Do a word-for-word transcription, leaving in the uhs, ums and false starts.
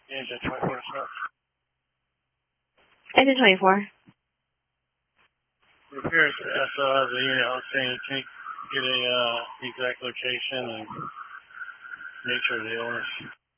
Engine twenty-four stop. Engine twenty-four. Repairs to S O has a unit outstanding. Can you get a uh, exact location and nature of the illness?